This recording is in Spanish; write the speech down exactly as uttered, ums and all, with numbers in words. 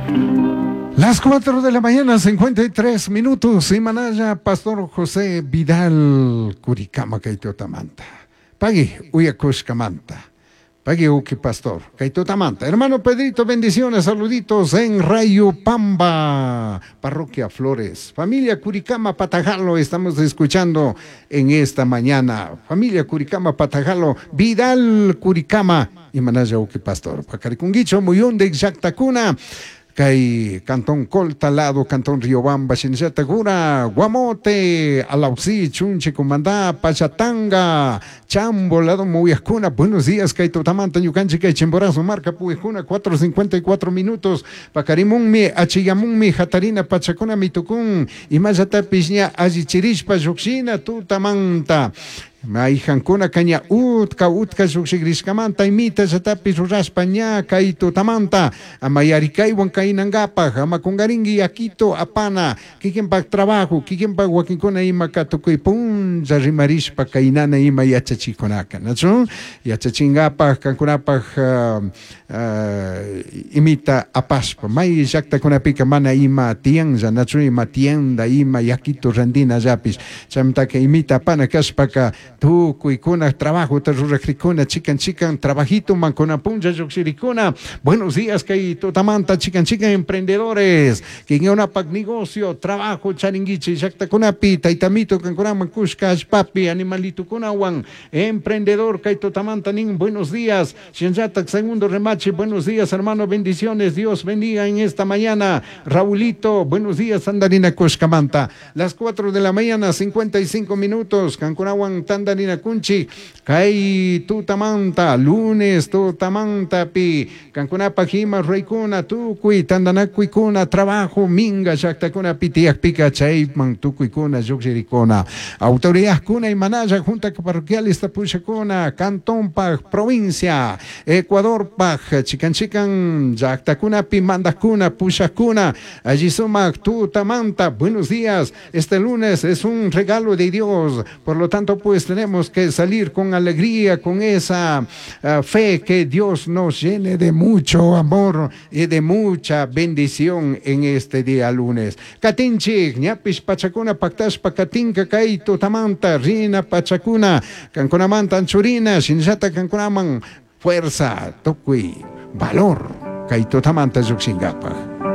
Las cuatro de la mañana, cincuenta y tres minutos. Imanaya, Pastor José Vidal, Curicama, Kaitotamanta. Pagui, Uyakushkamanta. Pagui, Uki Pastor, Kaitotamanta. Hermano Pedrito, bendiciones, saluditos en Rayo Pamba, Parroquia Flores. Familia Curicama, Patajalo, estamos escuchando en esta mañana. Familia Curicama, Patajalo, Vidal, Curicama. Imanaya, Uki Pastor. Pacaricunguicho, Muyón de Xactacuna. Kay Cantón Coltalado, Cantón Riobamba, Shinshatagura, Guamote, Alausi, Chunche, Comandá, Pachatanga, Chambo, Lado Muyacuna. Buenos días, Kay Totamanta, Yucanchi, Kay Chimborazo, Marca Pujuna, cuatro cincuenta y cuatro minutos. Pacarimunmi, Achiyamunmi, Jatarina, Pachacuna, Mitucun, y Mayata Piña, Ajichirishpa, Yuxina, Tutamanta. Maijancuna caña utka utka suxigriskamanta imita satapi suraspaña kaito tamanta amayarikay wankainangapa amakungaringi akito apana kikinpak trabajo kikinpak wakinkuna ima katukuy punza rimarishpa kainana ima yachachikunaka nacho yachachingapa kankunapa uh, uh, imita apaspa may llaqtakunapika mana ima tianza nacho ima tienda ima yakito randina yapis chamtaka imita apana kaspaka tu cuicuna trabajo te rurricuna chican chican trabajito mancona punja yoxiricuna. Buenos días que totamanta chican chican emprendedores que en una pac negocio trabajo charinguichi yakta kuna pita itamito cancona mancushka papi animalito kunawan emprendedor que totamanta nin buenos días Shenjata segundo remache buenos días hermano bendiciones Dios bendiga en esta mañana Raulito buenos días Andarina Kushkamanta las cuatro de la mañana cincuenta y cinco minutos Cancunawan Tandarina Kunchi Kai Tutamanta lunes Tutamanta pi Cancunapa Jima Reikuna Tukui Tandanakuikuna trabajo Minga Shaktakuna Pitiak Pika Chayman Tukuikuna Yuxirikuna autoridad Kuna y Manaya Junta Parroquial Estapuchacuna Cantón Paj provincia Ecuador Paj Chican Chican Yaktakuna pi Mandacuna Puchacuna allí suma Tutamanta buenos días este lunes es un regalo de Dios por lo tanto pues tenemos que salir con alegría, con esa uh, fe que Dios nos llene de mucho amor y de mucha bendición en este día lunes. Katinchi, ñapis pachacuna pactas pacatinca caito tamanta, rina pachacuna, canconamanta anchurina, shinjata canconaman, fuerza, tokui, valor, caito tamanta yuxingapa.